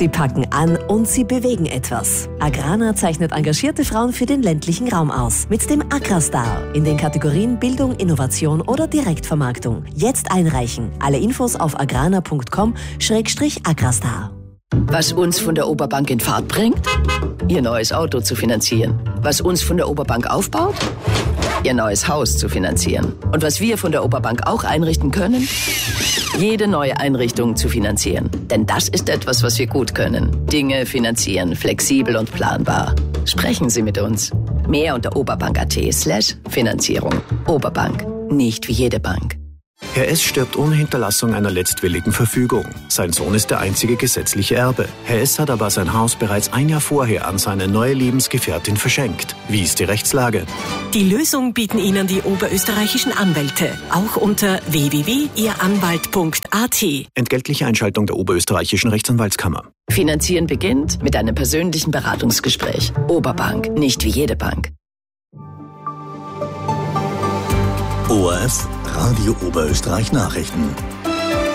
Sie packen an und sie bewegen etwas. Agrana zeichnet engagierte Frauen für den ländlichen Raum aus. Mit dem Agrastar in den Kategorien Bildung, Innovation oder Direktvermarktung. Jetzt einreichen. Alle Infos auf agrana.com/agrastar. Was uns von der Oberbank in Fahrt bringt? Ihr neues Auto zu finanzieren. Was uns von der Oberbank aufbaut? Ihr neues Haus zu finanzieren. Und was wir von der Oberbank auch einrichten können? Jede neue Einrichtung zu finanzieren. Denn das ist etwas, was wir gut können. Dinge finanzieren, flexibel und planbar. Sprechen Sie mit uns. Mehr unter oberbank.at/Finanzierung. Oberbank. Nicht wie jede Bank. Herr S. stirbt ohne Hinterlassung einer letztwilligen Verfügung. Sein Sohn ist der einzige gesetzliche Erbe. Herr S. hat aber sein Haus bereits ein Jahr vorher an seine neue Lebensgefährtin verschenkt. Wie ist die Rechtslage? Die Lösung bieten Ihnen die oberösterreichischen Anwälte. Auch unter www.ihranwalt.at. Entgeltliche Einschaltung der oberösterreichischen Rechtsanwaltskammer. Finanzieren beginnt mit einem persönlichen Beratungsgespräch. Oberbank. Nicht wie jede Bank. ORF Radio Oberösterreich Nachrichten.